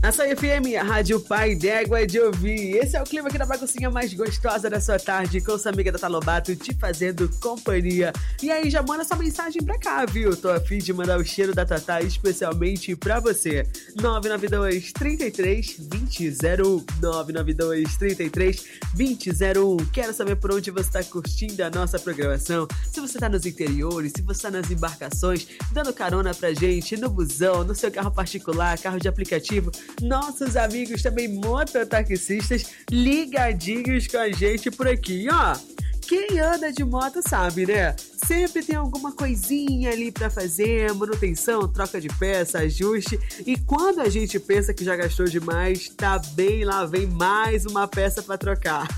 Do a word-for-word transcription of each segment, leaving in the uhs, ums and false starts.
Açaí F M, a Rádio Pai d'Égua de ouvir. Esse é o clima aqui da baguncinha mais gostosa da sua tarde, com sua amiga Tata Lobato te fazendo companhia. E aí, já manda essa mensagem pra cá, viu? Tô a fim de mandar o cheiro da Tatá especialmente pra você. nove nove dois, trinta e três, vinte zero um. nove nove dois, trinta e três, vinte zero um. Quero saber por onde você tá curtindo a nossa programação. Se você tá nos interiores, se você tá nas embarcações, dando carona pra gente no busão, no seu carro particular, carro de aplicativo. Nossos amigos também mototaxistas ligadinhos com a gente por aqui, ó. Quem anda de moto sabe, né? Sempre tem alguma coisinha ali pra fazer, manutenção, troca de peça, ajuste. E quando a gente pensa que já gastou demais, tá bem, lá vem mais uma peça pra trocar.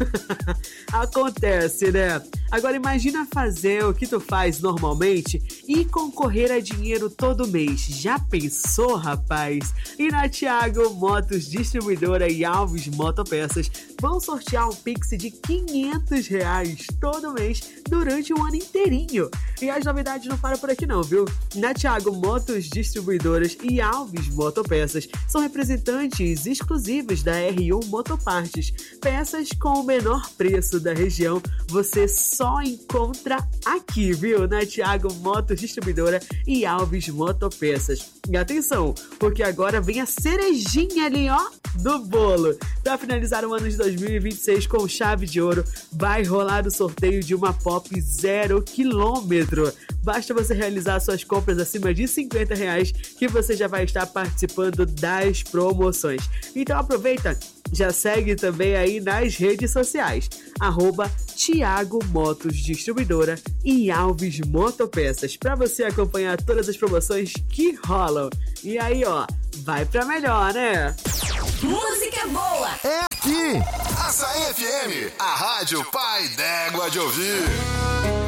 Acontece, né? Agora imagina fazer o que tu faz normalmente e concorrer a dinheiro todo mês. Já pensou, rapaz? E na Thiago Motos Distribuidora e Alves Motopeças vão sortear um Pix de quinhentos reais todo mês durante um ano inteirinho. E as novidades não param por aqui não, viu? Na Thiago Motos Distribuidoras e Alves Motopeças são representantes exclusivos da R um Motopartes. Peças com o menor preço da região você só encontra aqui, viu? Na Thiago Motos Distribuidora e Alves Motopeças. E atenção, porque agora vem a cerejinha ali, ó, do bolo. Para finalizar o ano de dois mil e vinte e seis com chave de ouro, vai rolar o sorteio de uma Pop zero quilômetro. Basta você realizar suas compras acima de cinquenta reais que você já vai estar participando das promoções. Então aproveita, já segue também aí nas redes sociais, arroba Thiago Motos Distribuidora e Alves Motopeças, para você acompanhar todas as promoções que rolam. E aí, ó, vai pra melhor, né? Música boa! É aqui! Açaí F M, a Rádio Pai d'Égua de ouvir.